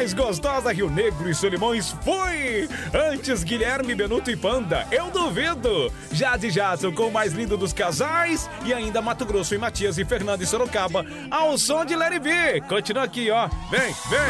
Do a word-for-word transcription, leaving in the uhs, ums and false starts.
mais gostosa, Rio Negro e Solimões, fui! Antes Guilherme, Benuto e Panda, eu duvido! Jade e Jason com o mais lindo dos casais e ainda Mato Grosso e Matias e Fernando e Sorocaba ao som de Larry B. Continua aqui, ó. Vem, vem!